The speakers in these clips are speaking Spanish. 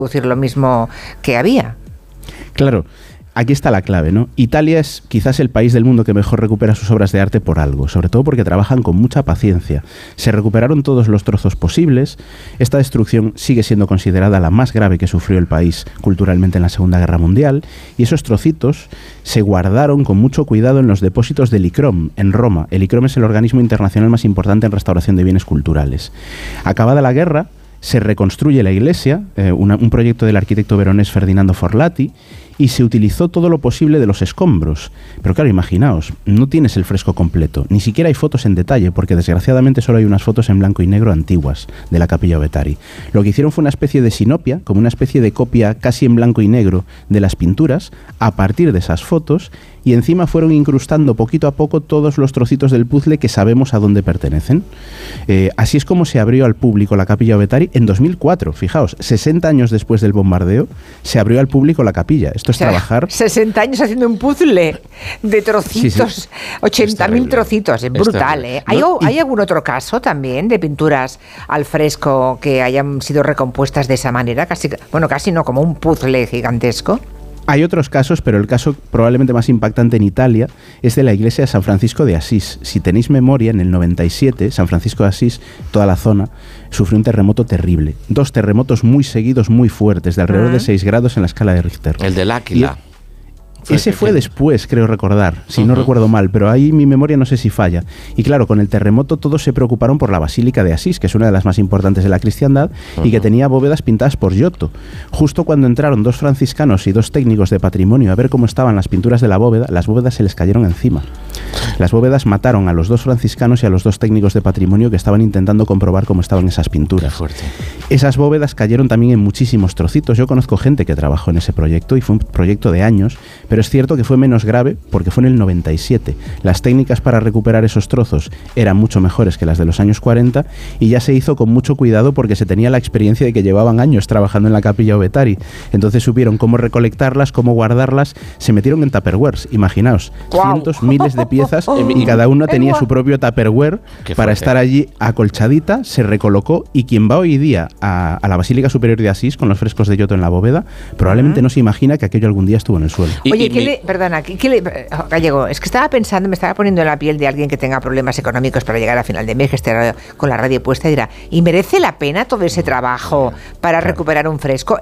producir lo mismo que había. Claro. Aquí está la clave, ¿no? Italia es quizás el país del mundo que mejor recupera sus obras de arte por algo, sobre todo porque trabajan con mucha paciencia. Se recuperaron todos los trozos posibles. Esta destrucción sigue siendo considerada la más grave que sufrió el país culturalmente en la Segunda Guerra Mundial, y esos trocitos se guardaron con mucho cuidado en los depósitos del ICROM, en Roma. El ICROM es el organismo internacional más importante en restauración de bienes culturales. Acabada la guerra, se reconstruye la iglesia, un proyecto del arquitecto veronés Ferdinando Forlati, y se utilizó todo lo posible de los escombros. Pero claro, imaginaos, no tienes el fresco completo, ni siquiera hay fotos en detalle, porque desgraciadamente solo hay unas fotos en blanco y negro antiguas de la Capilla Ovetari. Lo que hicieron fue una especie de sinopia, como una especie de copia casi en blanco y negro de las pinturas, a partir de esas fotos, y encima fueron incrustando poquito a poco todos los trocitos del puzzle que sabemos a dónde pertenecen. Así es como se abrió al público la Capilla Ovetari en 2004. Fijaos, 60 años después del bombardeo, se abrió al público la capilla. Esto es trabajar... 60 años haciendo un puzzle de trocitos, sí. 80.000 trocitos, es brutal, ¿eh? ¿Hay algún otro caso también de pinturas al fresco que hayan sido recompuestas de esa manera? Casi no, como un puzzle gigantesco. Hay otros casos, pero el caso probablemente más impactante en Italia es de la iglesia de San Francisco de Asís. Si tenéis memoria, en el 97, San Francisco de Asís, toda la zona, sufrió un terremoto terrible. 2 terremotos muy seguidos, muy fuertes, de alrededor de 6 grados en la escala de Richter. El del Áquila. Ese fue después, creo recordar, si no recuerdo mal, pero ahí mi memoria no sé si falla. Y claro, con el terremoto todos se preocuparon por la Basílica de Asís, que es una de las más importantes de la cristiandad, y que tenía bóvedas pintadas por Giotto. Justo cuando entraron 2 franciscanos y 2 técnicos de patrimonio a ver cómo estaban las pinturas de la bóveda, las bóvedas se les cayeron encima. Las bóvedas mataron a los 2 franciscanos y a los 2 técnicos de patrimonio que estaban intentando comprobar cómo estaban esas pinturas. Qué fuerte. Esas bóvedas cayeron también en muchísimos trocitos. Yo conozco gente que trabajó en ese proyecto y fue un proyecto de años, pero es cierto que fue menos grave porque fue en el 97. Las técnicas para recuperar esos trozos eran mucho mejores que las de los años 40 y ya se hizo con mucho cuidado porque se tenía la experiencia de que llevaban años trabajando en la Capilla Ovetari. Entonces supieron cómo recolectarlas, cómo guardarlas, se metieron en tupperwares, imaginaos, cientos, miles de piezas y cada uno tenía su propio tupperware para estar allí acolchadita, se recolocó y quien va hoy día a la Basílica Superior de Asís con los frescos de Giotto en la bóveda, probablemente no se imagina que aquello algún día estuvo en el suelo. Oye, Gallego, es que estaba pensando, me estaba poniendo en la piel de alguien que tenga problemas económicos para llegar a final de mes, que esté con la radio puesta y dirá, ¿y merece la pena todo ese trabajo para recuperar un fresco?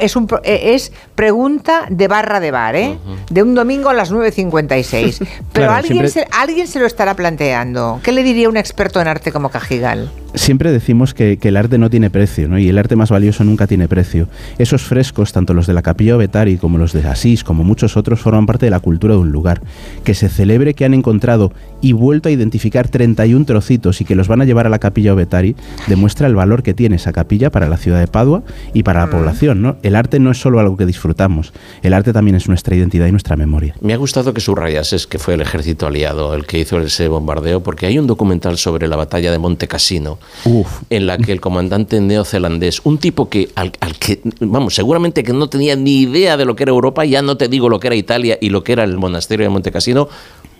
Es pregunta de barra de bar, ¿eh? De un domingo a las 9:56. Pero claro, alguien se lo estará planteando. ¿Qué le diría un experto en arte como Cajigal? Siempre decimos que el arte no tiene precio, ¿no? Y el arte más valioso nunca tiene precio. Esos frescos, tanto los de la Capilla Ovetari como los de Asís, como muchos otros, forman parte de la cultura de un lugar. Que se celebre que han encontrado y vuelto a identificar 31 trocitos y que los van a llevar a la Capilla Ovetari, demuestra el valor que tiene esa capilla para la ciudad de Padua y para la población, ¿no? El arte no es solo algo que disfrutamos, el arte también es nuestra identidad y nuestra memoria. Me ha gustado que subrayases que fue el ejército aliado el que hizo ese bombardeo, porque hay un documental sobre la batalla de Monte Cassino, en la que el comandante neozelandés, un tipo que al que, vamos, seguramente que no tenía ni idea de lo que era Europa, ya no te digo lo que era Italia y lo que era el monasterio de Monte Cassino,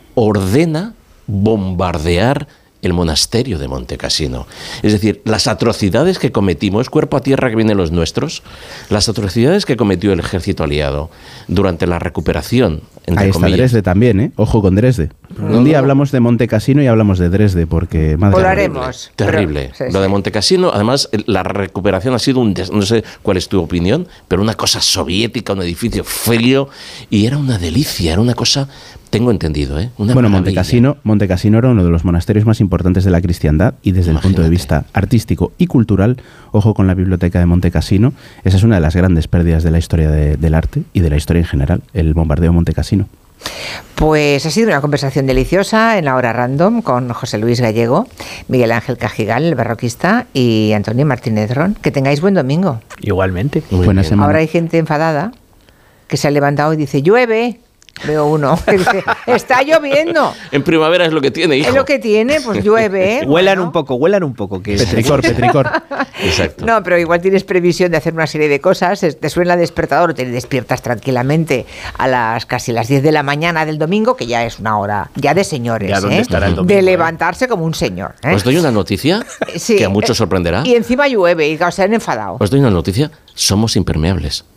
ordena bombardear el monasterio de Monte Cassino. Es decir, las atrocidades que cometimos, cuerpo a tierra que vienen los nuestros, las atrocidades que cometió el ejército aliado durante la recuperación, entre ahí está comillas. Dresde también, ¿eh? Ojo con Dresde. Un día hablamos de Monte Cassino y hablamos de Dresde, porque... Lo haremos. Terrible. Pero, sí, lo de Monte Cassino, además, la recuperación ha sido no sé cuál es tu opinión, pero una cosa soviética, un edificio frío, y era una delicia, era una cosa... Tengo entendido, ¿eh? Bueno, Monte Cassino era uno de los monasterios más importantes de la cristiandad y desde el punto de vista artístico y cultural, ojo con la biblioteca de Monte Cassino, esa es una de las grandes pérdidas de la historia del arte y de la historia en general, el bombardeo de Monte Cassino. Pues ha sido una conversación deliciosa en la hora random con José Luis Gallego, Miguel Ángel Cajigal, el barroquista, y Antonio Martínez Ron. Que tengáis buen domingo. Igualmente. Buena semana. Ahora hay gente enfadada que se ha levantado y dice, llueve. Veo uno que dice, está lloviendo. En primavera es lo que tiene, hijo. Es lo que tiene, pues llueve. Huelan un poco. Que Petricor. Exacto. No, pero igual tienes previsión de hacer una serie de cosas, te suena el despertador, te despiertas tranquilamente a casi las 10 de la mañana del domingo, que ya es una hora ya de señores, ya dónde estará el domingo, de levantarse como un señor. Os doy una noticia que a muchos sorprenderá. Y encima llueve y se han enfadado. Os doy una noticia, somos impermeables.